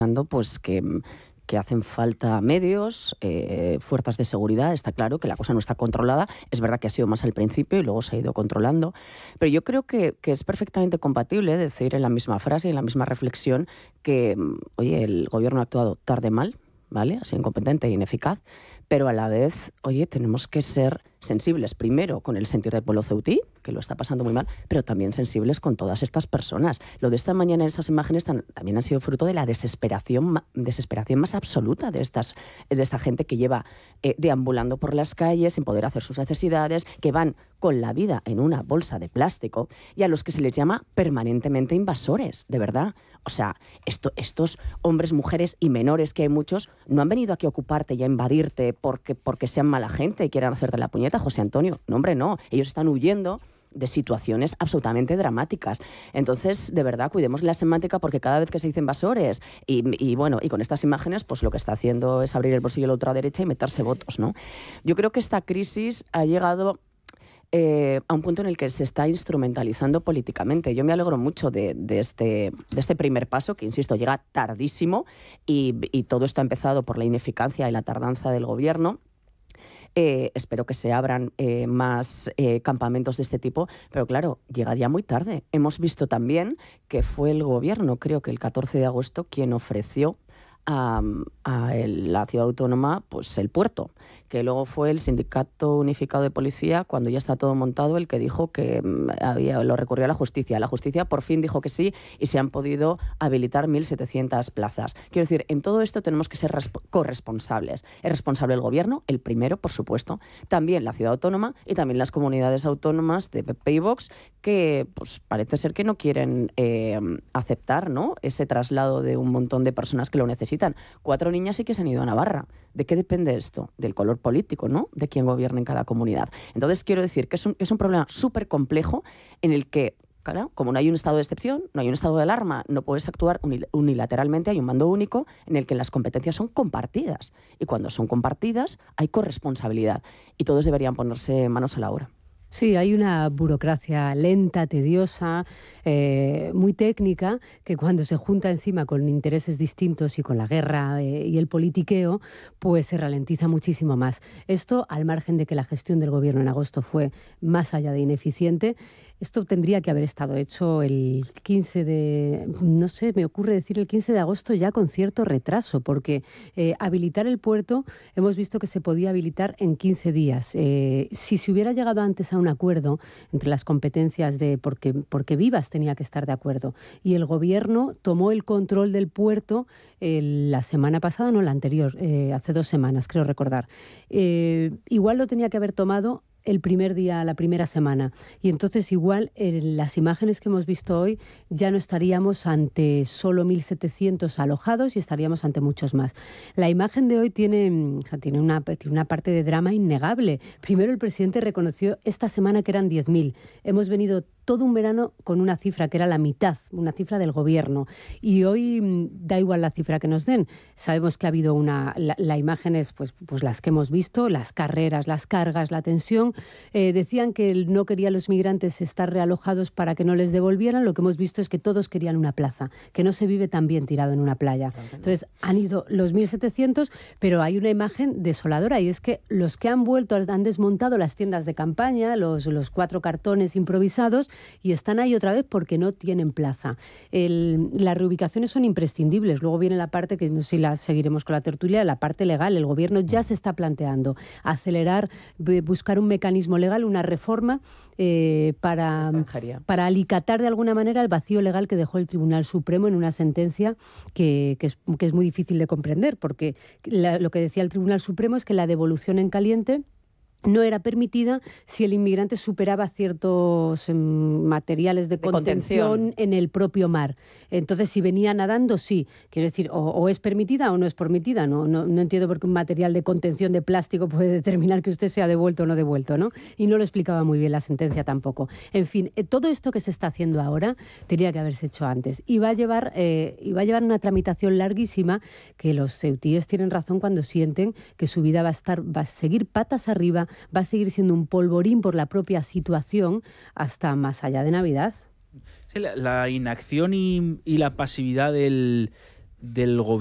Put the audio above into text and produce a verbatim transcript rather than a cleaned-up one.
pues que, que hacen falta medios, eh, fuerzas de seguridad. Está claro que la cosa no está controlada. Es verdad que ha sido más al principio y luego se ha ido controlando. Pero yo creo que, que es perfectamente compatible decir en la misma frase y en la misma reflexión que, oye, el gobierno ha actuado tarde mal, ¿vale? Ha sido incompetente e ineficaz, pero a la vez, oye, tenemos que ser sensibles primero con el sentir del pueblo ceutí, que lo está pasando muy mal, pero también sensibles con todas estas personas. Lo de esta mañana, esas imágenes tan, también han sido fruto de la desesperación, desesperación más absoluta de, estas, de esta gente que lleva eh, deambulando por las calles sin poder hacer sus necesidades, que van con la vida en una bolsa de plástico y a los que se les llama permanentemente invasores, de verdad. O sea, esto, estos hombres, mujeres y menores, que hay muchos, no han venido aquí a ocuparte y a invadirte porque, porque sean mala gente y quieran hacerte la puñeta, José Antonio. No, hombre, no. Ellos están huyendo de situaciones absolutamente dramáticas. Entonces, de verdad, cuidemos la semántica, porque cada vez que se dice invasores y, y bueno, y con estas imágenes, pues lo que está haciendo es abrir el bolsillo a la ultraderecha y meterse votos, ¿no? Yo creo que esta crisis ha llegado Eh, a un punto en el que se está instrumentalizando políticamente. Yo me alegro mucho de, de, este, de este primer paso, que, insisto, llega tardísimo y, y todo esto ha empezado por la ineficacia y la tardanza del gobierno. Eh, espero que se abran eh, más eh, campamentos de este tipo, pero claro, llegaría muy tarde. Hemos visto también que fue el gobierno, creo que el catorce de agosto, quien ofreció a, a el, la ciudad autónoma pues el puerto, que luego fue el Sindicato Unificado de Policía, cuando ya está todo montado, el que dijo que había, lo recurrió a la justicia. La justicia por fin dijo que sí y se han podido habilitar mil setecientas plazas. Quiero decir, en todo esto tenemos que ser corresponsables. Es responsable el gobierno, el primero, por supuesto, también la ciudad autónoma y también las comunidades autónomas de P P y Vox, que pues parece ser que no quieren eh, aceptar, ¿no?, ese traslado de un montón de personas que lo necesitan. Cuatro niñas sí que se han ido a Navarra. ¿De qué depende esto? Del color político, ¿no?, de quién gobierna en cada comunidad. Entonces, quiero decir que es un, es un problema súper complejo en el que, claro, como no hay un estado de excepción, no hay un estado de alarma, no puedes actuar unilateralmente, hay un mando único en el que las competencias son compartidas. Y cuando son compartidas, hay corresponsabilidad. Y todos deberían ponerse manos a la obra. Sí, hay una burocracia lenta, tediosa, eh, muy técnica, que cuando se junta encima con intereses distintos y con la guerra eh, y el politiqueo, pues se ralentiza muchísimo más. Esto, al margen de que la gestión del gobierno en agosto fue más allá de ineficiente, esto tendría que haber estado hecho el quince de, no sé, me ocurre decir el quince de agosto ya con cierto retraso, porque eh, habilitar el puerto hemos visto que se podía habilitar en quince días. Eh, si se hubiera llegado antes a un acuerdo entre las competencias de, porque, porque Vivas tenía que estar de acuerdo, y el gobierno tomó el control del puerto eh, la semana pasada, no la anterior, eh, hace dos semanas, creo recordar. Eh, igual lo tenía que haber tomado el primer día, la primera semana. Y entonces igual en las imágenes que hemos visto hoy ya no estaríamos ante solo mil setecientos alojados y estaríamos ante muchos más. La imagen de hoy tiene, o sea, tiene, una, tiene una parte de drama innegable. Primero, el presidente reconoció esta semana que eran diez mil. Hemos venido todo un verano con una cifra que era la mitad, una cifra del gobierno. Y hoy da igual la cifra que nos den. Sabemos que ha habido una... La, la imagen es pues, pues las que hemos visto, las carreras, las cargas, la tensión. Eh, decían que no querían los migrantes estar realojados para que no les devolvieran. Lo que hemos visto es que todos querían una plaza, que no se vive tan bien tirado en una playa. Entonces han ido los mil setecientos, pero hay una imagen desoladora, y es que los que han vuelto han desmontado las tiendas de campaña, los, los cuatro cartones improvisados, y están ahí otra vez porque no tienen plaza. El, las reubicaciones son imprescindibles. Luego viene la parte, que no sé si la seguiremos con la tertulia, la parte legal. El gobierno ya se está planteando acelerar, buscar un mecanismo legal, una reforma eh, para, para alicatar de alguna manera el vacío legal que dejó el Tribunal Supremo en una sentencia que, que, es, que es muy difícil de comprender, porque la, lo que decía el Tribunal Supremo es que la devolución en caliente no era permitida si el inmigrante superaba ciertos eh, materiales de, de contención, contención en el propio mar. Entonces, si venía nadando, sí. Quiero decir, o, o es permitida o no es permitida. No, no, no entiendo por qué un material de contención de plástico puede determinar que usted sea devuelto o no devuelto, ¿no? Y no lo explicaba muy bien la sentencia tampoco. En fin, eh, todo esto que se está haciendo ahora tenía que haberse hecho antes. Y va a llevar, eh, y va a llevar una tramitación larguísima, que los ceutíes tienen razón cuando sienten que su vida va a estar, va a seguir patas arriba, va a seguir siendo un polvorín por la propia situación hasta más allá de Navidad. Sí, la, la inacción y, y la pasividad del, del gobierno